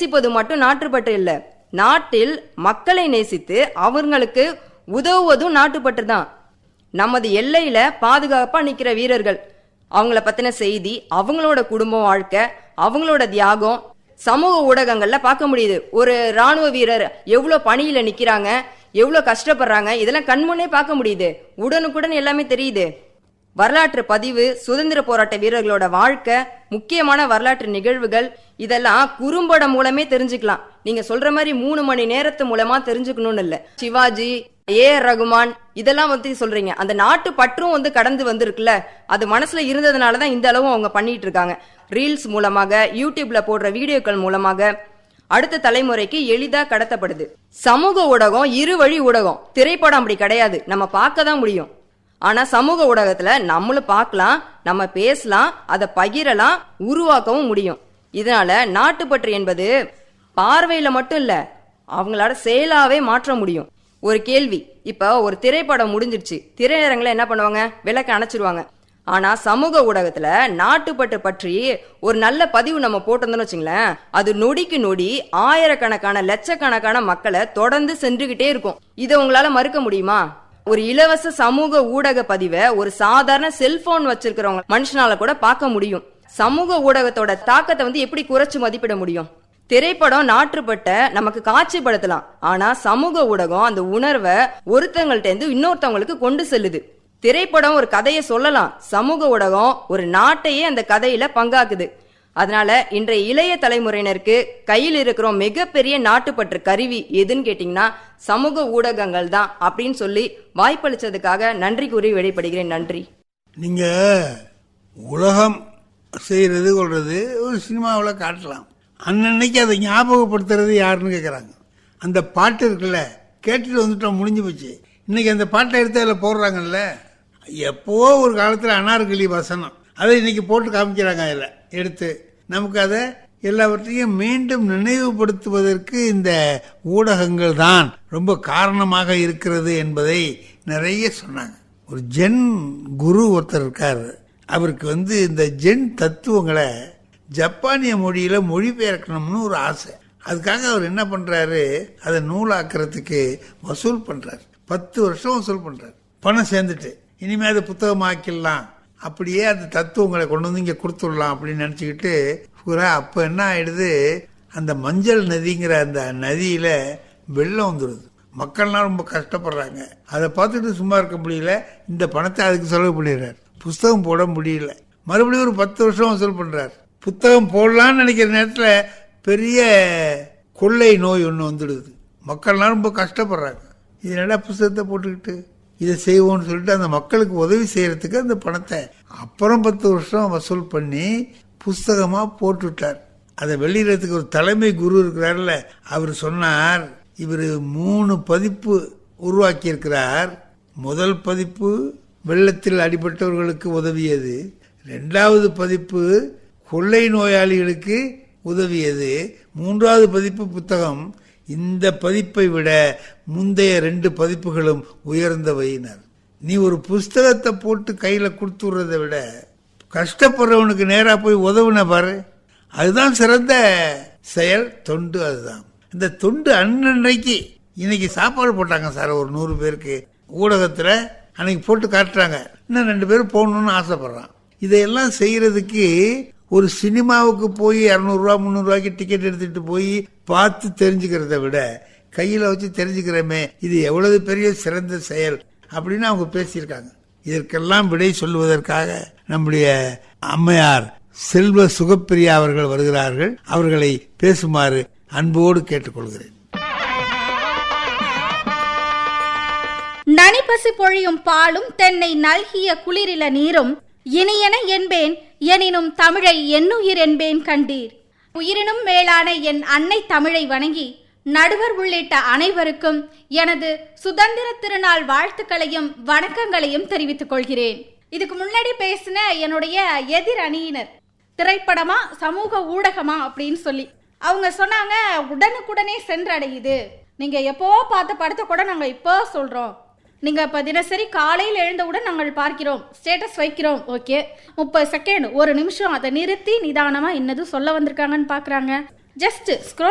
நேசிப்பது மட்டும் நாட்டுப்பற்று இல்ல, நாட்டில் மக்களை நேசித்து அவங்களுக்கு உதவுவதும் நாட்டுப்பற்று தான். நமது எல்லையில பாதுகாப்பா நிக்கிற வீரர்கள், அவங்கள பத்தின செய்தி, அவங்களோட குடும்ப வாழ்க்கை, அவங்களோட தியாகம் சமூக ஊடகங்கள்ல பார்க்க முடியுது. ஒரு ராணுவ வீரர் எவ்வளவு பணியில நிக்கிறாங்க, எவ்வளவு கஷ்டப்படுறாங்க, இதெல்லாம் கண்முன்னே பார்க்க முடியுது. உடனுக்குடன் எல்லாமே தெரியுது. வரலாற்று பதிவு, சுதந்திர போராட்ட வீரர்களோட வாழ்க்கை, முக்கியமான வரலாற்று நிகழ்வுகள் இதெல்லாம் குறும்படம் மூலமே தெரிஞ்சுக்கலாம். நீங்க சொல்ற மாதிரி 3 மணி நேரத்து மூலமா தெரிஞ்சுக்கணும்னு இல்ல. சிவாஜி, ஏஆர் ரகுமான் இதெல்லாம் வந்து சொல்றீங்க, அந்த நாட்டு பற்றும் கடந்து வந்திருக்குல்ல, அது மனசுல இருந்ததுனாலதான் இந்த அளவும் அவங்க பண்ணிட்டு இருக்காங்க. ரீல்ஸ் மூலமாக, யூடியூப்ல போடுற வீடியோக்கள் மூலமாக அடுத்த தலைமுறைக்கு எளிதா கடத்தப்படுது. சமூக ஊடகம் இருவழி ஊடகம். திரைப்படம் அப்படி கிடையாது, நம்ம பார்க்க தான் முடியும். ஆனா சமூக ஊடகத்துல நம்மளும் பார்க்கலாம், நம்ம பேசலாம், அதை பகிரலாம், உருவாக்கவும் முடியும். இதனால நாட்டுப்பற்று என்பது பார்வையில மட்டும் இல்ல, அவங்களோட செயலாவே மாற்ற முடியும். ஒரு கேள்வி, இப்ப ஒரு திரைப்படம் முடிஞ்சிருச்சு, திரையரங்குல என்ன பண்ணுவாங்க, விளக்க அணைச்சிருவாங்க. ஆனா சமூக ஊடகத்துல நாட்டுப்பற்று பற்றி ஒரு நல்ல பதிவு நம்ம போட்டிருந்தோம்னு வச்சுங்களேன், அது நொடிக்கு நொடி ஆயிரக்கணக்கான லட்சக்கணக்கான மக்களை தொடர்ந்து சென்றுகிட்டே இருக்கும். இதை உங்களால மறுக்க முடியுமா? ஒரு இலவச சமூக ஊடக பதிவை ஒரு சாதாரண செல்போன் வச்சிருக்கிறவங்க மனுஷனால கூட பார்க்க முடியும். சமூக ஊடகத்தோட தாக்கத்தை எப்படி குறைச்சு மதிப்பிட முடியும்? திரைப்படம் நாட்டுப்பட்ட நமக்கு காட்சிப்படுத்தலாம், ஆனா சமூக ஊடகம் அந்த உணர்வை ஒருத்தவங்கள்ட்ட இருந்து இன்னொருத்தவங்களுக்கு கொண்டு செல்லுது. திரைப்படம் ஒரு கதையை சொல்லலாம், சமூக ஊடகம் ஒரு நாட்டையே அந்த கதையில பங்காக்குது. அதனால இன்றைய இளைய தலைமுறையினருக்கு கையில் இருக்கிற மிகப்பெரிய நாட்டுப்பற்று கருவி எதுன்னு கேட்டீங்கன்னா சமூக ஊடகங்கள் தான் அப்படின்னு சொல்லி வாய்ப்பளிச்சதுக்காக நன்றி கூறி வெளிப்படுகிறேன். நன்றி. நீங்க உலகம் செய்யறது கொள்றது ஒரு சினிமாவில் காட்டலாம், அன்னன்னைக்கு அதை ஞாபகப்படுத்துறது யாருன்னு கேட்குறாங்க. அந்த பாட்டு இருக்குல்ல, கேட்டுட்டு வந்துட்டோம், முடிஞ்சு போச்சு. இன்னைக்கு அந்த பாட்டை எடுத்து அதில் போடுறாங்கல்ல, எப்போ ஒரு காலத்தில் அனார்கலி வசனம், அதை இன்னைக்கு போட்டு காமிக்கிறாங்க. அதில் எடுத்து நமக்கு அதை எல்லாவற்றையும் மீண்டும் நினைவுபடுத்துவதற்கு இந்த ஊடகங்கள் தான் ரொம்ப காரணமாக இருக்கிறது என்பதை நிறைய சொன்னாங்க. ஒரு ஜென் குரு ஒருத்தர் இருக்கார், அவருக்கு இந்த ஜென் தத்துவங்களை ஜப்பானிய மொழியில மொழிபெயர்க்கணும்னு ஒரு ஆசை. அதுக்காக அவர் என்ன பண்றாரு, அதை நூலாக்குறதுக்கு வசூல் பண்றாரு. 10 வருஷம் வசூல் பண்றாரு. பணம் சேர்ந்துட்டு இனிமே அதை புத்தகமாக்கிடலாம், அப்படியே அந்த தத்துவங்களை கொண்டு வந்து இங்க கொடுத்துடலாம் அப்படின்னு நினைச்சுக்கிட்டு அப்ப என்ன ஆயிடுது, அந்த மஞ்சள் நதிங்கிற அந்த நதியில வெள்ளம் வந்துடுது. மக்கள்லாம் ரொம்ப கஷ்டப்படுறாங்க. அதை பார்த்துட்டு சும்மா இருக்க முடியல, இந்த பணத்தை அதுக்கு செலவு பண்ணிடுறாரு. புஸ்தகம் போட முடியல, மறுபடியும் ஒரு 10 வருஷம் வசூல் பண்றாரு. புத்தகம் போடலான்னு நினைக்கிற நேரத்துல பெரிய கொள்ளை நோய் ஒன்று வந்துடுது. மக்கள்லாம் ரொம்ப கஷ்டப்படுறாங்க. இதனால புஸ்தகத்தை போட்டுக்கிட்டு இதை செய்வோம்னு சொல்லிட்டு அந்த மக்களுக்கு உதவி செய்யறதுக்கு அந்த பணத்தை அப்புறம் 10 வருஷம் வசூல் பண்ணி புஸ்தகமா போட்டுட்டார். அதை வெளியிடறதுக்கு ஒரு தலைமை குரு இருக்கிறார்ல, அவர் சொன்னார், இவர் 3 பதிப்பு உருவாக்கி இருக்கிறார். முதல் பதிப்பு வெள்ளத்தில் அடிபட்டவர்களுக்கு உதவியது, 2வது பதிப்பு கொள்ளை நோயாளிகளுக்கு உதவியது, 3வது பதிப்பு புத்தகம். இந்த பதிப்பை விட முந்தைய 2 பதிப்புகளும் உயர்ந்தவையினர். நீ ஒரு புஸ்தகத்தை போட்டு கையில கொடுத்துறதை விட கஷ்டப்படுறவனுக்கு நேரா போய் உதவுன பாரு, அதுதான் சிறந்த செயல், தொண்டு. அதுதான் இந்த தொண்டு. அன்னைக்கு இன்னைக்கு சாப்பாடு போட்டாங்க சார் ஒரு 100 பேருக்கு ஊடகத்துல, அன்னைக்கு போட்டு காட்டுறாங்க. இன்னும் 2 பேரும் போகணும்னு ஆசைப்படுறான். இதையெல்லாம் செய்யறதுக்கு ஒரு சினிமாவுக்கு போய் 200 ரூபா 300 ரூபாய்க்கு டிக்கெட் எடுத்துட்டு போய் பார்த்து தெரிஞ்சுக்கிறத விட கையில வச்சு தெரிஞ்சுக்கிறோமே, இது எவ்வளவு பெரிய சிறந்த செயல் அப்படின்னு அவங்க பேசியிருக்காங்க. இதற்கெல்லாம் விடை சொல்லுவதற்காக நம்முடைய அம்மையார் செல்வ சுகப்பிரியா அவர்கள் வருகிறார்கள். அவர்களை பேசுமாறு அன்போடு கேட்டுக்கொள்கிறேன். நனிபசி பொழியும் பாலும் தென்னை நல்கிய குளிரில நீரும் இனியன என்பேன், எனினும் தமிழை என்னுயிர் என்பேன் கண்டீர். உயிரினும் மேலான என் அன்னை தமிழை வணங்கி நடுவர் உள்ளிட்ட அனைவருக்கும் எனது சுதந்திர திருநாள் வாழ்த்துக்களையும் வணக்கங்களையும் தெரிவித்துக் கொள்கிறேன். இதுக்கு முன்னாடி பேசின என்னுடைய எதிர் அணியினர் திரைப்படமா சமூக ஊடகமா அப்படின்னு சொல்லி அவங்க சொன்னாங்க, உடனுக்குடனே சென்றடையுது. நீங்க எப்போ பார்த்த படத்தை கூட நாங்க இப்போ சொல்றோம், நீங்க இப்ப தினசரி காலையில் எழுந்தவுடன் நாங்கள் பார்க்கிறோம், ஸ்டேட்டஸ் வைக்கிறோம், ஓகே 30 செகண்ட் 1 நிமிஷம் அதை நிறுத்தி நிதானமா என்னது சொல்ல வந்திருக்காங்கன்னு பாக்குறாங்க. Just scroll